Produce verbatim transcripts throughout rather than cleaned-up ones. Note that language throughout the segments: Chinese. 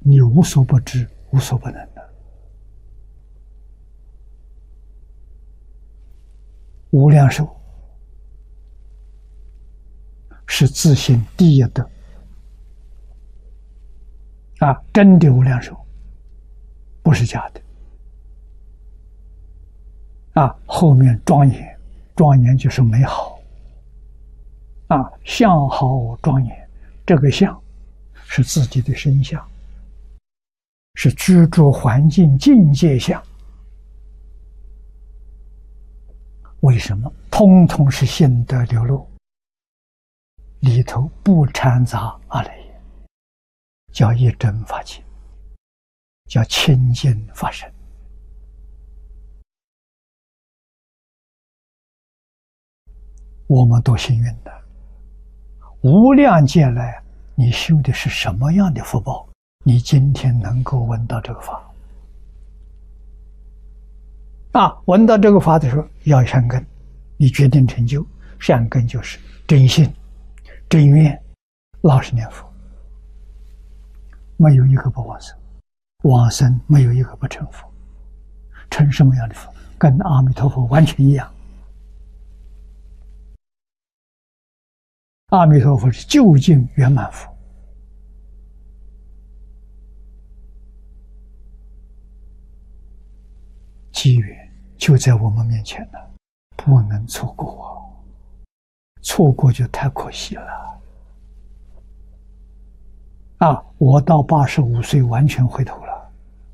你无所不知，无所不能的。无量寿是自性第一德啊，真的无量寿，不是假的啊。后面庄严，庄严就是美好啊，相好庄严，这个相是自己的身相，是居住环境境界相。为什么？通通是性德流露，里头不掺杂阿赖耶，叫一真法界，叫清净法身。我们多幸运的，无量劫来你修的是什么样的福报，你今天能够闻到这个法啊！闻到这个法的时候要善根，你决定成就善根，就是真心真愿，老实念佛，没有一个不往生，往生没有一个不成佛。成什么样的佛？跟阿弥陀佛完全一样。阿弥陀佛是究竟圆满佛，机缘就在我们面前了，不能错过啊！错过就太可惜了啊！我到八十五岁完全回头了，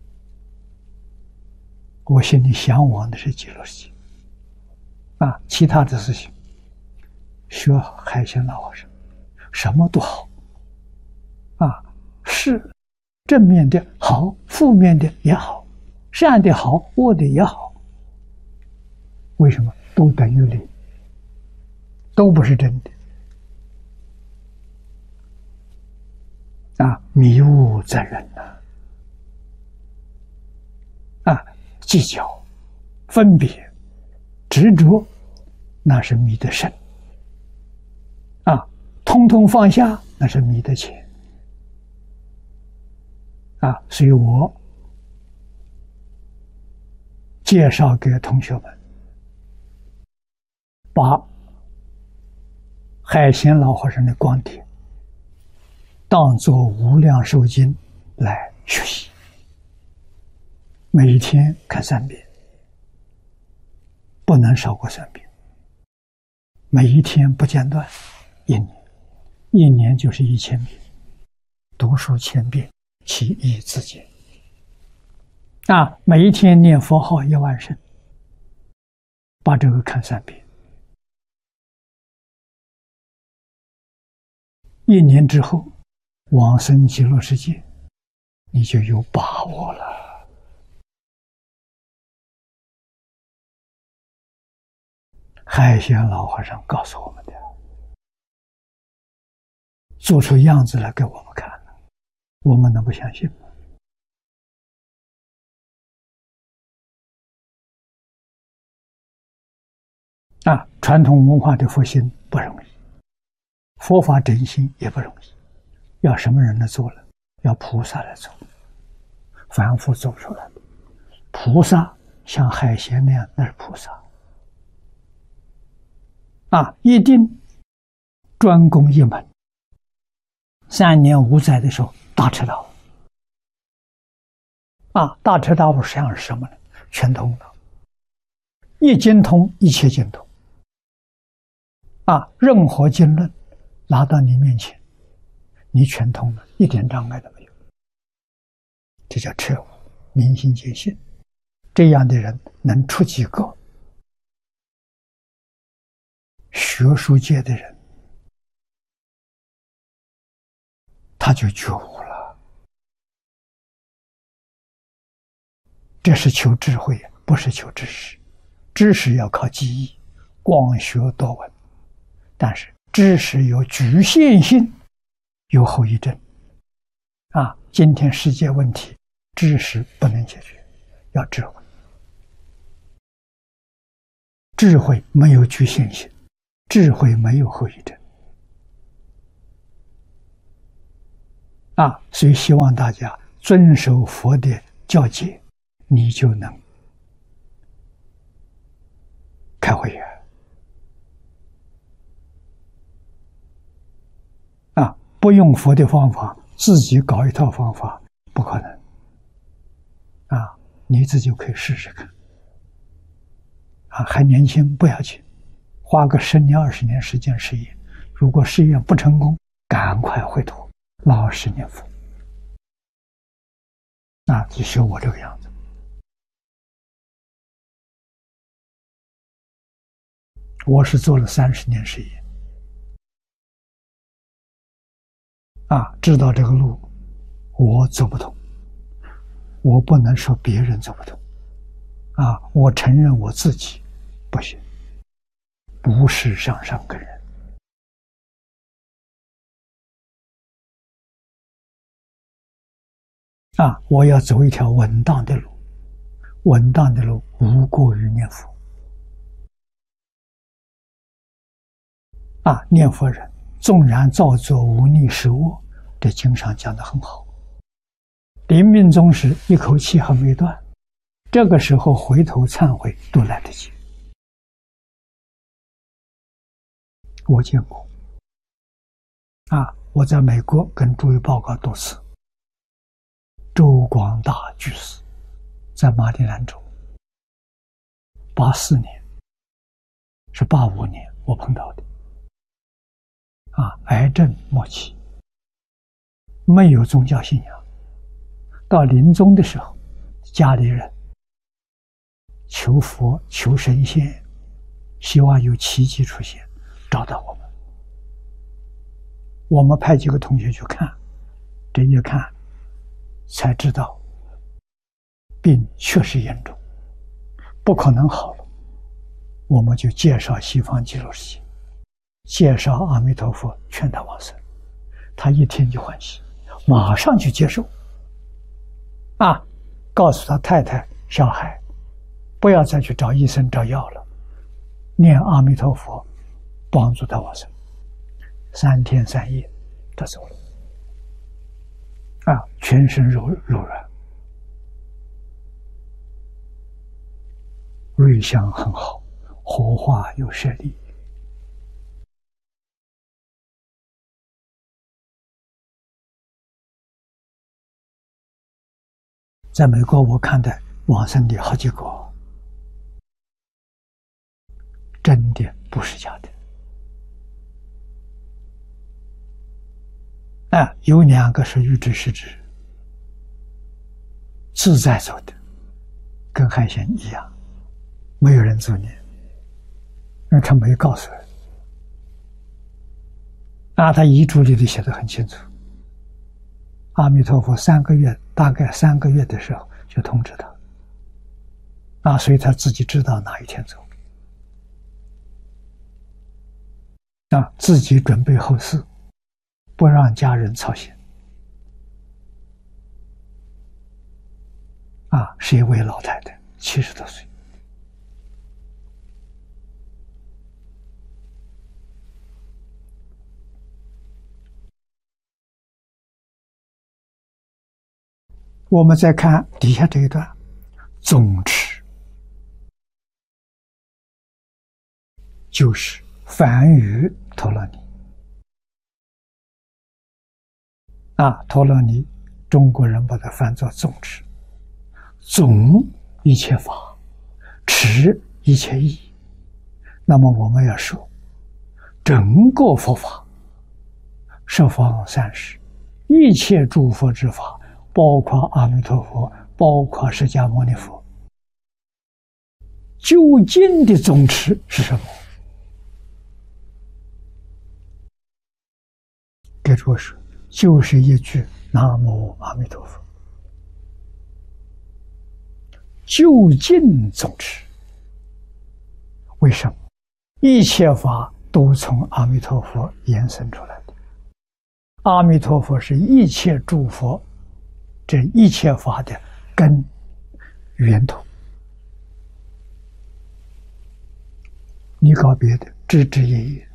我心里向往的是极乐世界啊，其他的事情学海鲜老和尚，什么都好啊，是正面的好，负面的也好，善的好，恶的也好，为什么？都等于零，都不是真的啊！迷雾在人呐，啊，计较、分别、执着，那是迷得深啊！通通放下，那是迷得浅啊！所以我介绍给同学们，把海贤老和尚的观点当作无量寿经来学习，每一天看三遍，不能少过三遍，每一天不间断，一年，一年就是一千遍，读书千遍，其义自见啊！每一天念佛号一万声，把这个看三遍，一年之后往生极乐世界，你就有把握了。海贤老和尚告诉我们的，做出样子来给我们看了，我们能不相信吗？啊，传统文化的复兴不容易，佛法振兴也不容易，要什么人来做了？要菩萨来做，凡夫做不出来的。菩萨像海贤那样，那是菩萨啊，一定专攻一门。三年五载的时候，大彻大悟啊，大彻大悟实际上是什么呢？全通了，一经通，一切经通啊，任何经论拿到你面前，你全通了，一点障碍都没有，这叫彻悟，明心见性。这样的人能出几个？学术界的人，他就觉悟了。这是求智慧，不是求知识。知识要靠记忆，广学多闻，但是知识有局限性，有后遗症啊！今天世界问题，知识不能解决，要智慧。智慧没有局限性，智慧没有后遗症啊！所以希望大家遵守佛的教诫，你就能开会员啊！不用佛的方法，自己搞一套方法，不可能啊！你自己可以试试看啊！还年轻，不要紧，花个十年、二十年时间试验，如果试验不成功，赶快回头，老实念佛啊！就学我这个样子。我是做了三十年实验啊，知道这个路我走不通，我不能说别人走不通啊，我承认我自己不行，不是上上根人啊，我要走一条稳当的路，稳当的路无过于念佛啊，念佛人纵然造作无逆十恶，这经上讲得很好。临命终时一口气还没断，这个时候回头忏悔都来得及。我见过啊，我在美国跟诸位报告多次，周广大居士在马里兰州，八四年是八五年我碰到的。啊，癌症末期，没有宗教信仰。到临终的时候，家里人求佛、求神仙，希望有奇迹出现，找到我们。我们派几个同学去看，这一看才知道，病确实严重，不可能好了。我们就介绍西方极乐世界。介绍阿弥陀佛，劝他往生，他一听就欢喜，马上就接受。啊，告诉他太太、小孩，不要再去找医生找药了，念阿弥陀佛，帮助他往生。三天三夜，他走了。啊，全身柔柔软，瑞相很好，活化有舍利。在美国，我看到往生的好几个，真的不是假的。啊，有两个是预知失智，自在走的，跟海鲜一样，没有人助念，因为他没告诉人。啊，他遗嘱里头写得很清楚。阿弥陀佛三个月，大概三个月的时候就通知他，啊，所以他自己知道哪一天走，啊，自己准备后事，不让家人操心，啊，是一位老太太，七十多岁。我们再看底下这一段，总持就是梵语陀罗尼啊，陀罗尼中国人把它翻作总持，总一切法，持一切义。那么我们要说，整个佛法十方三世，一切诸佛之法，包括阿弥陀佛，包括释迦牟尼佛，究竟的总持是什么？给诸位说，就是一句南无阿弥陀佛，究竟总持。为什么？一切法都从阿弥陀佛延伸出来的，阿弥陀佛是一切诸佛这一切法的根源头。你搞别的，枝枝叶叶，